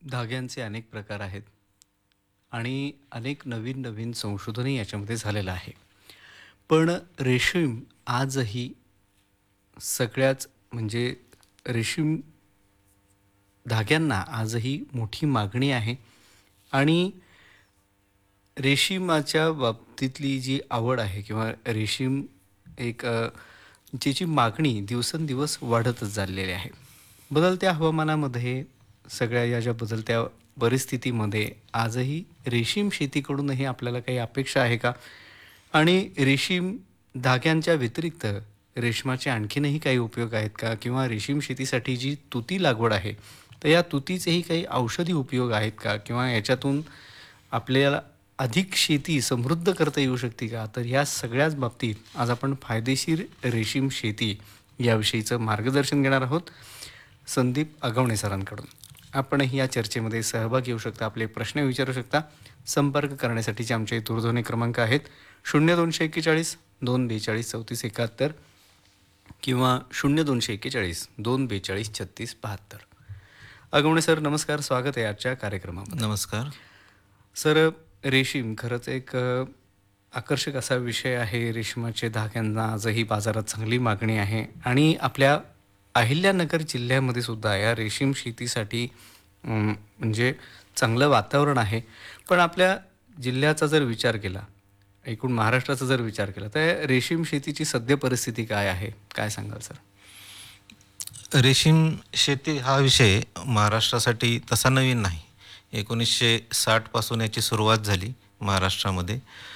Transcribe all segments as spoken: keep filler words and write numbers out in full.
धाग्यांचे अनेक प्रकार आहेत आणि अनेक नवीन-नवीन संशोधनही याच्यामध्ये झालेलं आहे. पण रेशीम आजही सगळ्याच म्हणजे रेशीम धाग्यांना आजही मोठी मागणी आहे आणि रेशिमाच्या बाबतीतली जी आवड आहे किंवा रेशीम एक अ, जिची मागणी दिवसेंदिवस वाढतच चाललेली आहे. बदलत्या हवामानामध्ये सगळ्या या ज्या बदलत्या परिस्थितीमध्ये आजही रेशीम शेतीकडूनही आपल्याला काही अपेक्षा आहे का? आणि रेशीम धाग्यांच्या व्यतिरिक्त रेशमाचे आणखीनही काही उपयोग आहेत का? किंवा रेशीम शेतीसाठी जी तुती लागवड आहे, तर या तुतीचेही काही औषधी उपयोग आहेत का? किंवा याच्यातून आपल्याला अधिक शेती समृद्ध करता येऊ शकते का? तर ह्या सगळ्याच बाबतीत आज आपण फायदेशीर रेशीम शेती याविषयीचं मार्गदर्शन घेणार आहोत संदीप अगवणे सरांकडून. आपणही या चर्चेमध्ये सहभाग घेऊ शकता, आपले प्रश्न विचारू शकता. संपर्क करण्यासाठीचे आमचे दूरध्वनी क्रमांक आहेत शून्य दोनशे एक्केचाळीस दोन बेचाळीस चौतीस एकाहत्तर किंवा शून्य दोनशे एक्केचाळीस दोन बेचाळीस छत्तीस बहात्तर. अगवणे सर नमस्कार, स्वागत आहे आजच्या कार्यक्रमामध्ये. नमस्कार. सर, रेशीम खरंच एक अ, आकर्षक असा विषय आहे. रेशमाचे धाग्यांना आजही बाजारात चांगली मागणी आहे आणि आपल्या अहिल्यानगर जिल्ह्यामध्ये सुद्धा या रेशीम शेतीसाठी अम, म्हणजे चांगलं वातावरण आहे. पण आपल्या जिल्ह्याचा जर विचार केला, एकूण महाराष्ट्राचा जर विचार केला, तर रेशीम शेतीची सद्य परिस्थिती काय आहे? काय सांगाल सर? रेशीम शेती हा विषय महाराष्ट्रासाठी तसा नवीन नाही. एकोणीसशे साठपासून याची सुरुवात झाली महाराष्ट्रामध्ये.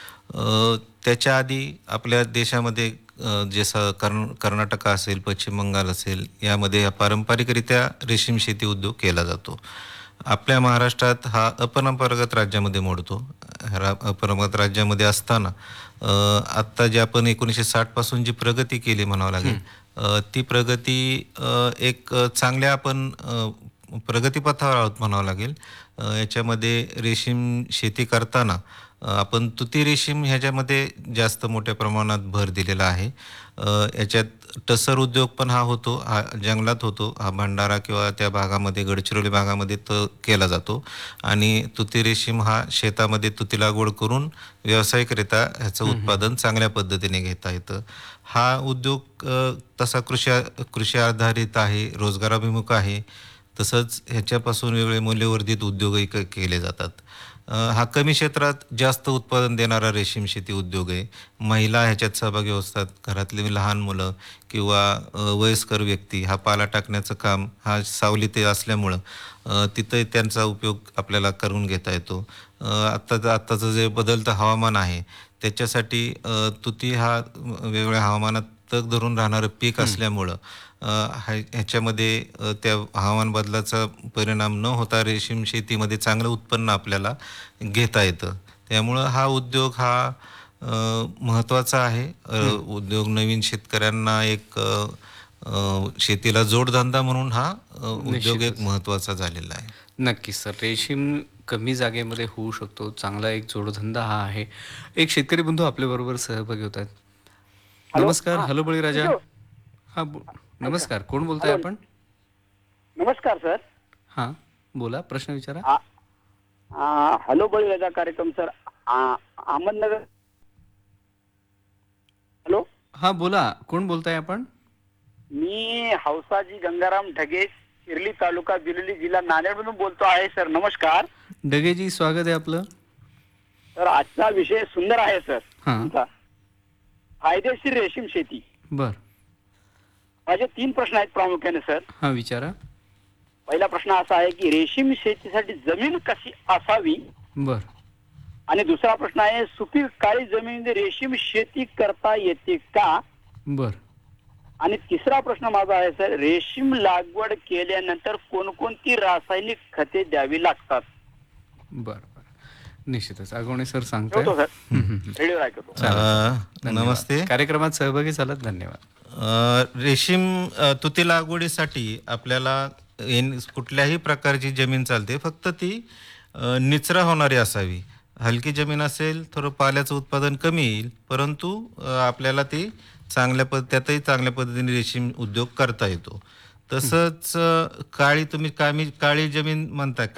अ, त्याच्या आधी आपल्या देशामध्ये अ, जसं कर्न कर्नाटक असेल, पश्चिम बंगाल असेल, यामध्ये पारंपरिकरित्या रेशीम शेती उद्योग केला जातो. आपल्या महाराष्ट्रात हा अपरंपरागत राज्यामध्ये मोडतो. रा अपरंपरागत राज्यामध्ये असताना अ, आत्ता जे आपण एकोणीसशे साठपासून जी प्रगती केली म्हणावं लागेल, अ, ती प्रगती अ, एक चांगल्या आपण अ, प्रगतीपथावर आहोत म्हणावं लागेल. अ, याच्यामध्ये रेशीम शेती करताना अ, आपण तुती रेशीम ह्याच्यामध्ये जास्त मोठ्या प्रमाणात भर दिलेला आहे. अ, याच्यात टसर उद्योग पण हा होतो, हा जंगलात होतो. हा भंडारा किंवा त्या भागामध्ये गडचिरोली भागामध्ये तो केला जातो आणि तुती रेशीम हा शेतामध्ये तुती लागवड करून व्यावसायिकरित्या ह्याचं हं, हं. उत्पादन चांगल्या पद्धतीने घेता येतं. हा उद्योग अ, तसा कृषी कृषी आधारित आहे, रोजगाराभिमुख आहे. तसंच ह्याच्यापासून वेगवेगळे मूल्यवर्धित उद्योगही क केले जातात. अ, हा कमी क्षेत्रात जास्त उत्पादन देणारा रेशीम शेती उद्योग आहे. महिला ह्याच्यात सहभागी असतात. घरातली लहान मुलं किंवा अ, वयस्कर व्यक्ती हा पाला टाकण्याचं काम हा सावलीत असल्यामुळं अ, तिथं त्यांचा उपयोग आपल्याला करून घेता येतो. अ, आत्ताचं आत्ताचं जे बदलतं हवामान आहे त्याच्यासाठी अ, तुती हा वेगवेगळ्या हवामानात तग धरून राहणारं पीक हं. असल्यामुळं अ, ह्या ह्याच्यामध्ये अ, त्या हवामान बदलाचा परिणाम न होता रेशीम शेतीमध्ये चांगलं उत्पन्न आपल्याला घेता येतं. त्यामुळं हा उद्योग हा अ, महत्त्वाचा आहे. अ, हं. उद्योग नवीन शेतकऱ्यांना एक अ, अ, शेतीला जोडधंदा म्हणून हा अ, उद्योग एक निश्चितच. महत्त्वाचा झालेला आहे. नक्कीच सर. रेशीम कमी जागेमध्ये होऊ शकतो. चांगला एक जोडधंदा हा आहे. एक शेतकरी बंधू आपल्याबरोबर सहभागी होत आहेत. हॅलो. नमस्कार. हां. हॅलो बळीराजा. किशोर. हां, बो ऐका. नमस्कार. कोण बोलताय हॅलो. आपण? नमस्कार सर. हां, बोला. प्रश्न विचारा. आ आ हॅलो बळीराजा कार्यक्रम सर. आ अहमदनगर. हॅलो. हां, बोला. कोण बोलताय आपण? मी हौसाजी गंगाराम ढगे, शिर्ली तालुका बिलोली जिल्हा नांदेडमधून बोलतो आहे सर. नमस्कार. डगेजी, स्वागत आहे आपलं. तर आजचा विषय सुंदर आहे सर हां, तुमचा. फायदेशीर रेशीम शेती. बरं. माझे तीन प्रश्न आहेत प्रामुख्याने सर. हां, विचारा. पहिला प्रश्न असा आहे की रेशीम शेतीसाठी जमीन कशी असावी? बरं, आणि दुसरा प्रश्न आहे सुपीक काळी जमिनीमध्ये रेशीम शेती करता येते का? बरं, आणि तिसरा प्रश्न माझा आहे सर, रेशीम लागवड केल्यानंतर कोणकोणती रासायनिक खते द्यावी लागतात? बरं, बरं. निश्चितच. अगवणे सर सांगताय. ठेवतो सर. हं, हं, हं. रेडिओ ऐकतो. चालेल, चालेल. अ, धन्यवाद. नमस्ते. कार्यक्रमात सहभागी झालात. धन्यवाद. अ, रेशीम अ, तुती लागवडीसाठी आपल्याला एन कुठल्याही प्रकारची जमीन चालते, फक्त ती अ, निचरा होणारी असावी. हलकी जमीन असेल, थोडं पाल्याचं उत्पादन कमी येईल, परंतु अ, आपल्याला ती चांगल्या पद्ध त्यातही चांगल्या पद्धतीने रेशीम उद्योग करता येतो. तसंच अ, काळी तुम्ही कामी काळी जमीन म्हणताय